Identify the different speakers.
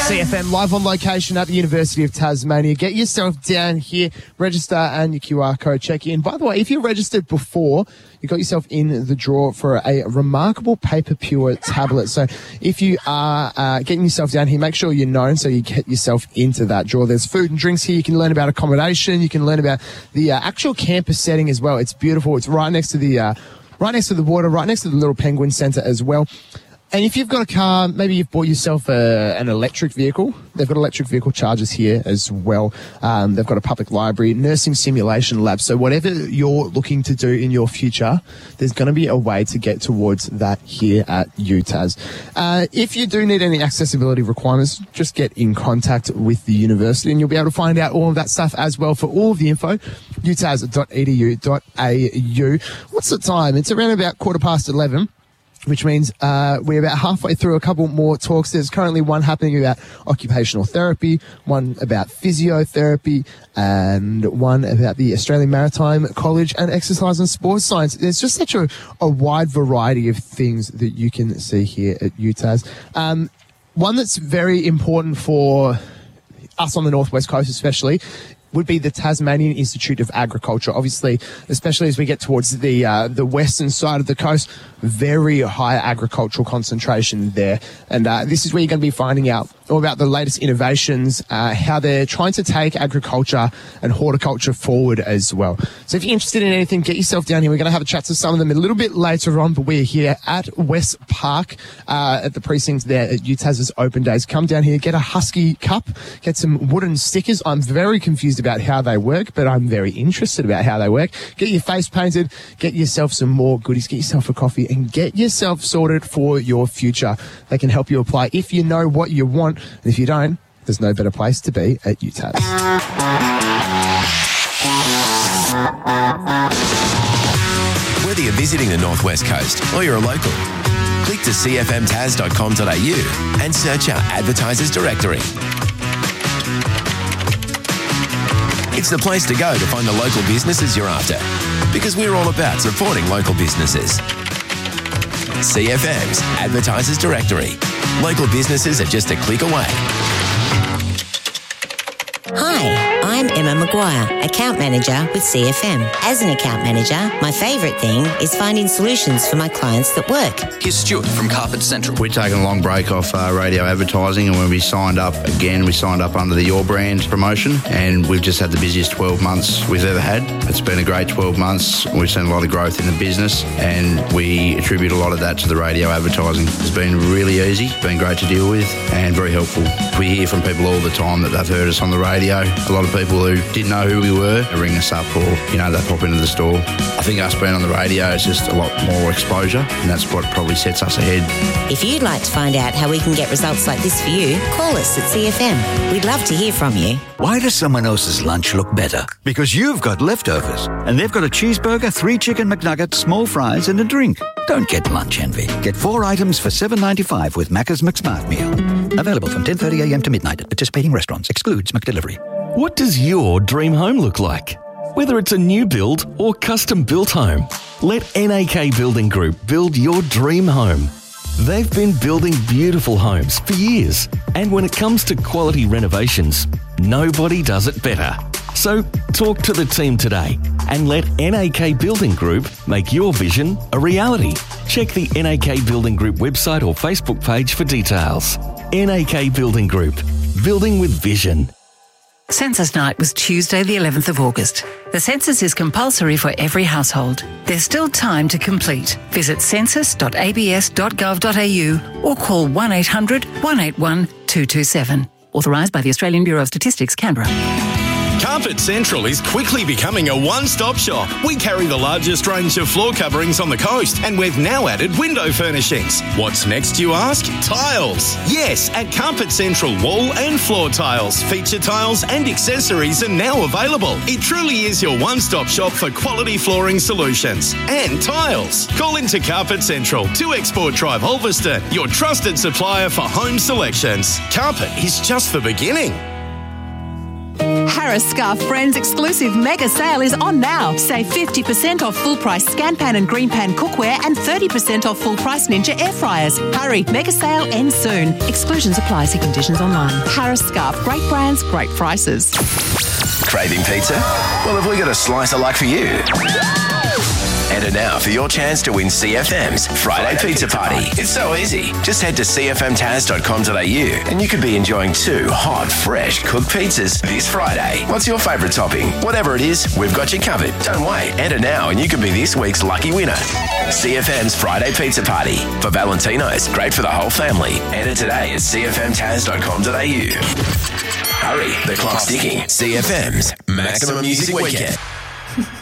Speaker 1: CFM live on location at the University of Tasmania. Get yourself down here, register and your QR code check in. By the way, if you're registered before, you got yourself in the draw for a remarkable Paper Pure tablet. So if you are getting yourself down here, make sure you're known so you get yourself into that draw. There's food and drinks here. You can learn about accommodation. You can learn about the actual campus setting as well. It's beautiful. It's right next to the water, right next to the Little Penguin Centre as well. And if you've got a car, maybe you've bought yourself an electric vehicle. They've got electric vehicle chargers here as well. They've got a public library, nursing simulation lab. So whatever you're looking to do in your future, there's going to be a way to get towards that here at UTAS. If you do need any accessibility requirements, just get in contact with the university and you'll be able to find out all of that stuff as well. For all of the info, utas.edu.au. What's the time? It's around about 11:15. Which means we're about halfway through a couple more talks. There's currently one happening about occupational therapy, one about physiotherapy, and one about the Australian Maritime College and exercise and sports science. There's just such a wide variety of things that you can see here at UTAS. One that's very important for us on the Northwest Coast especially would be the Tasmanian Institute of Agriculture. Obviously, especially as we get towards the western side of the coast, very high agricultural concentration there. And this is where you're going to be finding out all about the latest innovations, how they're trying to take agriculture and horticulture forward as well. So if you're interested in anything, get yourself down here. We're going to have a chat to some of them a little bit later on, but we're here at West Park at the precincts there at UTAS's open days. Come down here, get a Husky cup, get some wooden stickers. I'm very confused about how they work, but I'm very interested about how they work. Get your face painted, get yourself some more goodies, get yourself a coffee, and get yourself sorted for your future. They can help you apply if you know what you want, and if you don't, there's no better place to be at UTAS.
Speaker 2: Whether you're visiting the Northwest Coast or you're a local, click to cfmtas.com.au and search our advertisers directory. It's the place to go to find the local businesses you're after, because we're all about supporting local businesses. CFM's Advertisers Directory. Local businesses are just a click away.
Speaker 3: Hi, I'm Emma Maguire, Account Manager with CFM. As an account manager, my favourite thing is finding solutions for my clients that work.
Speaker 4: Here's Stuart from Carpet Central.
Speaker 5: We've taken a long break off radio advertising, and when we signed up again, we signed up under the Your Brand promotion, and we've just had the busiest 12 months we've ever had. It's been a great 12 months. We've seen a lot of growth in the business, and we attribute a lot of that to the radio advertising. It's been really easy, been great to deal with, and very helpful. We hear from people all the time that they've heard us on the radio. A lot of people who didn't know who we were ring us up, or they pop into the store. I think us being on the radio is just a lot more exposure, and that's what probably sets us ahead.
Speaker 3: If you'd like to find out how we can get results like this for you, call us at CFM. We'd love to hear from you.
Speaker 6: Why does someone else's lunch look better? Because you've got leftovers, and they've got a cheeseburger, 3 chicken McNuggets, small fries, and a drink. Don't get lunch envy. Get 4 items for $7.95 with Macca's McSmart Meal. Available from 10:30am to midnight at participating restaurants. Excludes McDelivery.
Speaker 7: What does your dream home look like? Whether it's a new build or custom-built home, let NAK Building Group build your dream home. They've been building beautiful homes for years, and when it comes to quality renovations, nobody does it better. So talk to the team today and let NAK Building Group make your vision a reality. Check the NAK Building Group website or Facebook page for details. NAK Building Group, building with vision.
Speaker 8: Census Night was Tuesday the 11th of August. The census is compulsory for every household. There's still time to complete. Visit census.abs.gov.au or call 1800 181 227. Authorised by the Australian Bureau of Statistics, Canberra.
Speaker 9: Carpet Central is quickly becoming a one-stop shop. We carry the largest range of floor coverings on the coast, and we've now added window furnishings. What's next, you ask? Tiles. Yes, at Carpet Central, wall and floor tiles, feature tiles and accessories are now available. It truly is your one-stop shop for quality flooring solutions and tiles. Call into Carpet Central, 2 Export Drive, Ulverston, your trusted supplier for home selections. Carpet is just the beginning.
Speaker 10: Harris Scarf Friends exclusive mega sale is on now. Save 50% off full price Scanpan and Greenpan cookware and 30% off full price Ninja air fryers. Hurry, mega sale ends soon. Exclusions apply. See conditions online. Harris Scarf, great brands, great prices.
Speaker 2: Craving pizza? Well, have we got a slice of luck for you? Enter now for your chance to win CFM's Friday Pizza Party. It's so easy. Just head to cfmtaz.com.au and you could be enjoying 2 hot, fresh cooked pizzas this Friday. What's your favourite topping? Whatever it is, we've got you covered. Don't wait. Enter now and you could be this week's lucky winner. CFM's Friday Pizza Party. For Valentino's, great for the whole family. Enter today at cfmtaz.com.au. Hurry, the clock's ticking. CFM's Maximum Music Weekend.